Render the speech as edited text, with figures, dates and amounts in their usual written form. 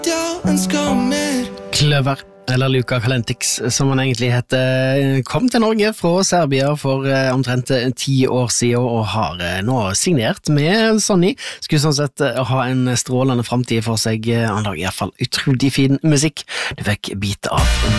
Kløver, eller Luka Kalentix, som han egentlig heter, kom til Norge fra Serbia for omtrent 10 år siden, og har nå signert med Sony. Skulle sånn sett ha en strålende fremtid for seg. Han lager i hvert fall utrolig fin musikk. Du fikk bite av